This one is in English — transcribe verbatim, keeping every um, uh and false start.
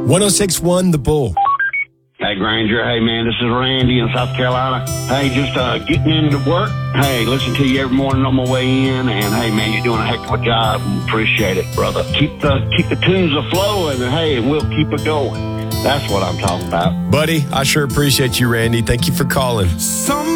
one oh six point one The Bull. Hey, Granger. Hey, man, this is Randy in South Carolina. Hey, just uh, getting into work. Hey, listen to you every morning on my way in. And, hey, man, you're doing a heck of a job. Appreciate it, brother. Keep the keep the tunes a-flowing, and, hey, we'll keep it going. That's what I'm talking about. Buddy, I sure appreciate you, Randy. Thank you for calling. Some